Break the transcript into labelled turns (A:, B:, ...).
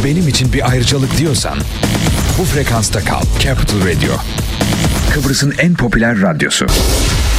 A: benim için bir ayrıcalık diyorsan bu frekansta kal. Capital Radio. Kıbrıs'ın en popüler radyosu.